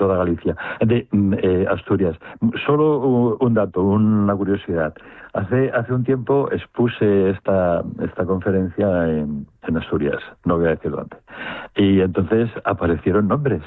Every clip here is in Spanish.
toda Galicia, de Asturias. Solo un dato, una curiosidad. Hace un tiempo expuse esta conferencia en Asturias, no voy a decir dónde. Y entonces aparecieron nombres.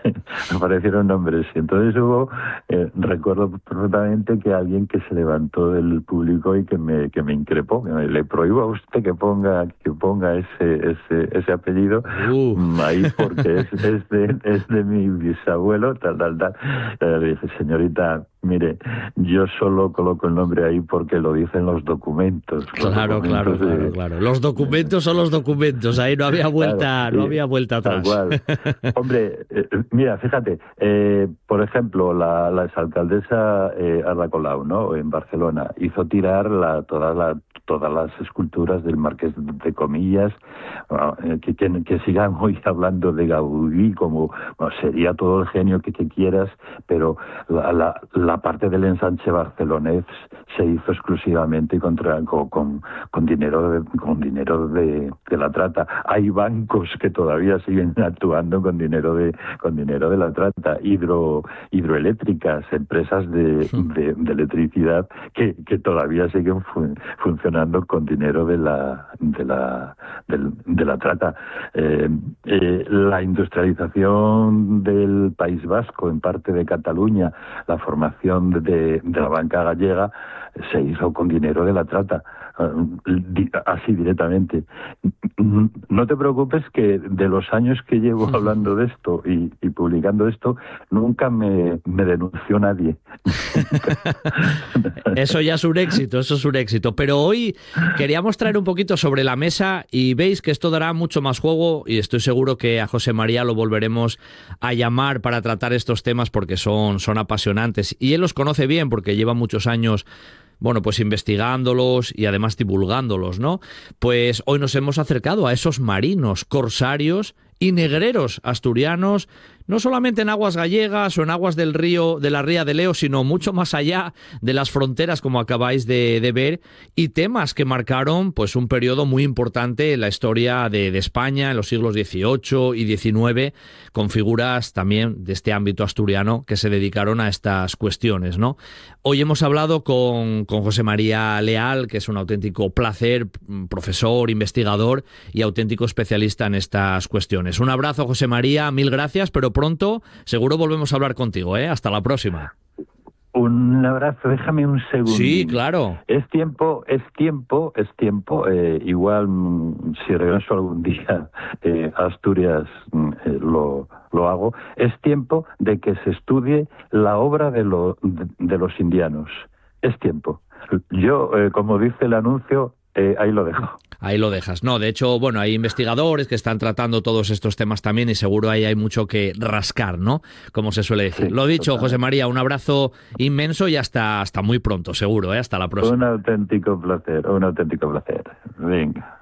Y entonces recuerdo perfectamente que alguien que se levantó del público y que me increpó. Le prohíbo a usted que ponga ese apellido ahí porque es de mi bisabuelo, tal. Le dije, señorita, mire, yo solo coloco el nombre ahí porque lo dicen los documentos. Claro. Los documentos son los documentos, ahí no había vuelta, no había vuelta atrás. Tal cual. Hombre, mira, fíjate, por ejemplo, la exalcaldesa Ada Colau, ¿no?, en Barcelona, hizo tirar todas las esculturas del Marqués de Comillas, que sigan hoy hablando de Gaudí como sería todo el genio que quieras, pero la parte del ensanche barcelonés se hizo exclusivamente con dinero de la trata. Hay bancos que todavía siguen actuando con dinero de la trata, hidroeléctricas, empresas de electricidad que todavía siguen funcionando con dinero de la trata. La industrialización del País Vasco, en parte de Cataluña, la formación de la banca gallega, se hizo con dinero de la trata, así directamente. No te preocupes que de los años que llevo hablando de esto y publicando esto, nunca me denunció nadie. Eso ya es un éxito, pero hoy queríamos traer un poquito sobre la mesa y veis que esto dará mucho más juego y estoy seguro que a José María lo volveremos a llamar para tratar estos temas porque son apasionantes y él los conoce bien porque lleva muchos años, bueno, pues investigándolos y además divulgándolos, ¿no? Pues hoy nos hemos acercado a esos marinos, corsarios y negreros asturianos, no solamente en aguas gallegas o en aguas del río, de la ría de Leo, sino mucho más allá de las fronteras, como acabáis de ver, y temas que marcaron pues un periodo muy importante en la historia de España, en los siglos XVIII y XIX, con figuras también de este ámbito asturiano que se dedicaron a estas cuestiones, ¿no? Hoy hemos hablado con José María Leal, que es un auténtico placer, profesor, investigador y auténtico especialista en estas cuestiones. Un abrazo, José María, mil gracias, pero pronto seguro volvemos a hablar contigo, ¿eh? Hasta la próxima. Un abrazo, déjame un segundo. Sí, claro. Es tiempo. Igual, si regreso algún día a Asturias, lo hago. Es tiempo de que se estudie la obra de los indianos. Es tiempo. Yo, como dice el anuncio, ahí lo dejo. Ahí lo dejas. No, de hecho, bueno, hay investigadores que están tratando todos estos temas también y seguro ahí hay mucho que rascar, ¿no? Como se suele decir. Sí, lo dicho, totalmente. José María, un abrazo inmenso y hasta muy pronto, seguro, ¿eh? Hasta la próxima. Un auténtico placer. Venga.